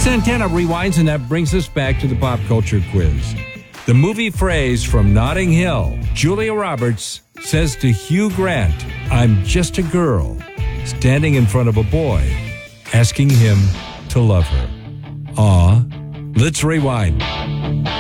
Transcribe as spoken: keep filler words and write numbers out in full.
Santana rewinds, and that brings us back to the pop culture quiz. The movie phrase from Notting Hill, Julia Roberts says to Hugh Grant, "I'm just a girl," standing in front of a boy, asking him to love her. Aw, let's rewind.